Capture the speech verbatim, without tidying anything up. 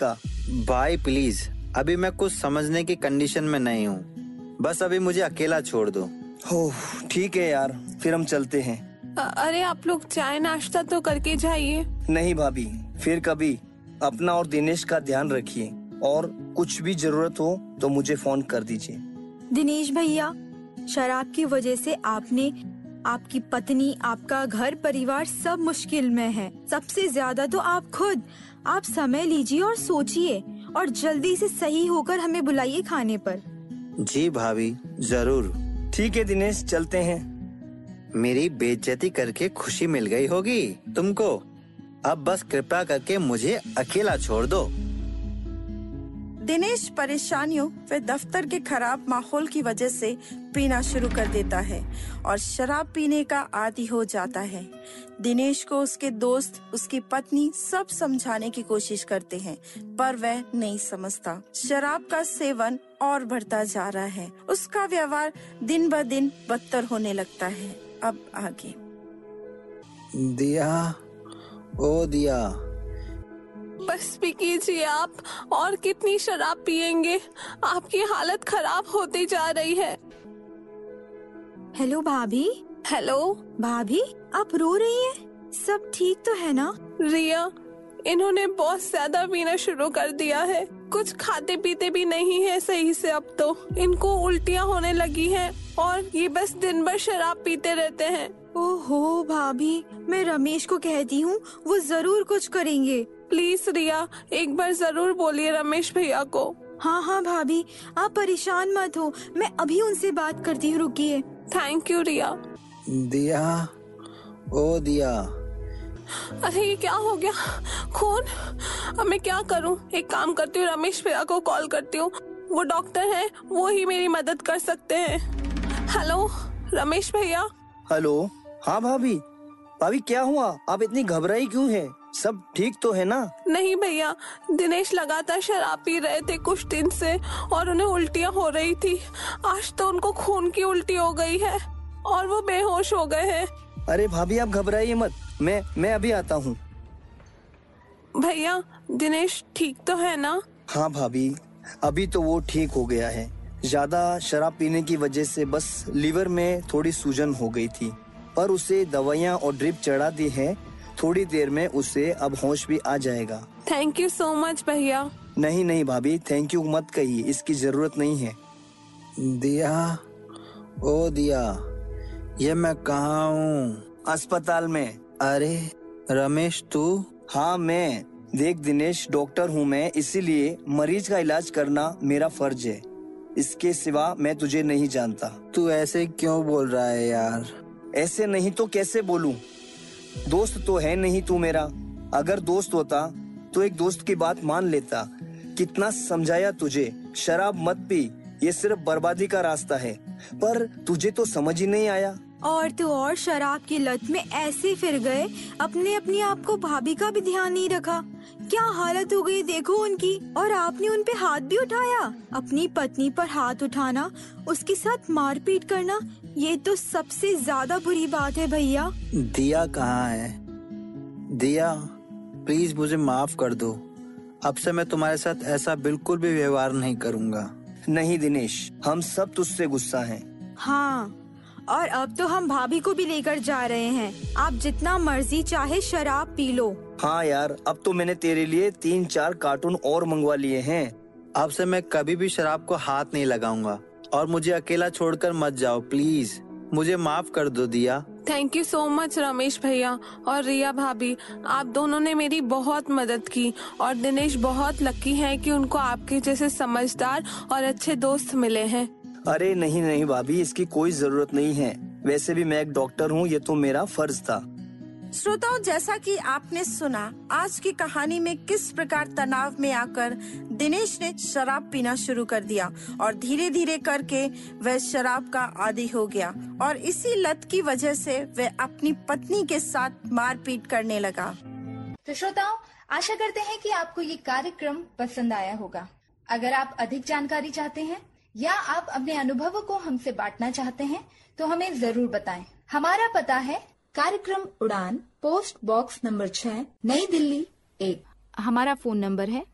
का। भाई प्लीज, अभी मैं कुछ समझने की कंडीशन में नहीं हूँ, बस अभी मुझे अकेला छोड़ दो। हो ठीक है यार, फिर हम चलते हैं। अरे आप लोग चाय नाश्ता तो करके जाइए। नहीं भाभी, फिर कभी। अपना और दिनेश का ध्यान रखिए, और कुछ भी जरूरत हो तो मुझे फोन कर दीजिए। दिनेश भैया, शराब की वजह से आपने, आपकी पत्नी, आपका घर परिवार सब मुश्किल में है। सबसे ज्यादा तो आप खुद। आप समय लीजिए और सोचिए, और जल्दी से सही होकर हमें बुलाइए खाने पर। जी भाभी, जरूर। ठीक है दिनेश, चलते हैं। मेरी बेइज्जती करके खुशी मिल गई होगी तुमको। अब बस कृपया करके मुझे अकेला छोड़ दो। दिनेश परेशानियों व दफ्तर के खराब माहौल की वजह से पीना शुरू कर देता है और शराब पीने का आदी हो जाता है। दिनेश को उसके दोस्त, उसकी पत्नी सब समझाने की कोशिश करते हैं, पर वह नहीं समझता। शराब का सेवन और बढ़ता जा रहा है। उसका व्यवहार दिन ब दिन बदतर होने लगता है। अब आगे। दिया, ओ दिया, बस भी कीजिए आप। और कितनी शराब पिएंगे? आपकी हालत खराब होती जा रही है। हेलो भाभी। हेलो भाभी, आप रो रही हैं? सब ठीक तो है ना? रिया, इन्होंने बहुत ज्यादा पीना शुरू कर दिया है। कुछ खाते पीते भी नहीं है सही से। अब तो इनको उल्टियाँ होने लगी हैं और ये बस दिन भर शराब पीते रहते हैं। ओहो भाभी, मैं रमेश को कहती हूँ, वो जरूर कुछ करेंगे। प्लीज रिया, एक बार जरूर बोलिए रमेश भैया को। हाँ हाँ भाभी, आप परेशान मत हो, मैं अभी उनसे बात करती हूँ, रुकिए। थैंक यू रिया। दिया, ओ दिया। अरे ये क्या हो गया? खून? अब मैं क्या करूं? एक काम करती हूँ, रमेश भैया को कॉल करती हूँ। वो डॉक्टर हैं, वो ही मेरी मदद कर सकते हैं। हेलो रमेश भैया। हेलो। हाँ भाभी। भाभी क्या हुआ? आप इतनी घबराई क्यों है? सब ठीक तो है ना? नहीं भैया, दिनेश लगातार शराब पी रहे थे कुछ दिन से और उन्हें उल्टियाँ हो रही थी। आज तो उनको खून की उल्टी हो गई है और वो बेहोश हो गए हैं। अरे भाभी आप घबराइए मत, मैं मैं अभी आता हूँ। भैया, दिनेश ठीक तो है ना? हाँ भाभी, अभी तो वो ठीक हो गया है। ज्यादा शराब पीने की वजह से बस लीवर में थोड़ी सूजन हो गई थी, पर उसे दवाइयाँ और ड्रिप चढ़ा दी है। थोड़ी देर में उसे अब होश भी आ जाएगा। थैंक यू सो मच भैया। नहीं नहीं भाभी, थैंक यू मत कहिए, इसकी जरूरत नहीं है। दिया, ओ दिया, ये मैं कहाँ हूँ? अस्पताल में। अरे रमेश, तू? हाँ मैं। देख दिनेश, डॉक्टर हूँ मैं, इसीलिए मरीज का इलाज करना मेरा फर्ज है। इसके सिवा मैं तुझे नहीं जानता। तू ऐसे क्यों बोल रहा है यार? ऐसे नहीं तो कैसे बोलूं? दोस्त तो है नहीं तू मेरा। अगर दोस्त होता तो एक दोस्त की बात मान लेता। कितना समझाया तुझे, शराब मत पी, ये सिर्फ बर्बादी का रास्ता है, पर तुझे तो समझ ही नहीं आया। और तो और शराब की लत में ऐसे फिर गए, अपने अपनी आप को भाभी का भी ध्यान नहीं रखा। क्या हालत हो गई देखो उनकी। और आपने उन पे हाथ भी उठाया। अपनी पत्नी पर हाथ उठाना, उसके साथ मारपीट करना, ये तो सबसे ज्यादा बुरी बात है भैया। दिया कहाँ है? दिया, प्लीज मुझे माफ कर दो। अब से मैं तुम्हारे साथ ऐसा बिल्कुल भी व्यवहार नहीं करूँगा। नहीं दिनेश, हम सब तुझसे गुस्सा हैं। हाँ, और अब तो हम भाभी को भी लेकर जा रहे हैं। आप जितना मर्जी चाहे शराब पी लो। हाँ यार, अब तो मैंने तेरे लिए तीन चार कार्टून और मंगवा लिए हैं। अब से मैं कभी भी शराब को हाथ नहीं लगाऊंगा, और मुझे अकेला छोड़कर मत जाओ प्लीज। मुझे माफ कर दो दिया। Thank you so much Ramesh भैया और रिया भाभी, आप दोनों ने मेरी बहुत मदद की। और दिनेश बहुत लकी है कि उनको आपके जैसे समझदार और अच्छे दोस्त मिले हैं। अरे नहीं नहीं भाभी, इसकी कोई जरूरत नहीं है। वैसे भी मैं एक डॉक्टर हूँ, ये तो मेरा फर्ज था। श्रोताओं, जैसा कि आपने सुना, आज की कहानी में किस प्रकार तनाव में आकर दिनेश ने शराब पीना शुरू कर दिया और धीरे धीरे करके वह शराब का आदी हो गया और इसी लत की वजह से वह अपनी पत्नी के साथ मारपीट करने लगा। तो श्रोताओं, आशा करते हैं कि आपको ये कार्यक्रम पसंद आया होगा। अगर आप अधिक जानकारी चाहते हैं या आप अपने अनुभवों को हमसे बांटना चाहते हैं तो हमें जरूर बताएं। हमारा पता है कार्यक्रम उड़ान, पोस्ट बॉक्स नंबर छह, नई दिल्ली एक। हमारा फोन नंबर है